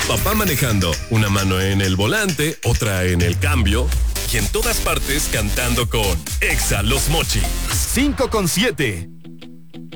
Papá manejando, una mano en el volante, otra en el cambio, y en todas partes cantando con Exa Los Mochis. 5 con 7.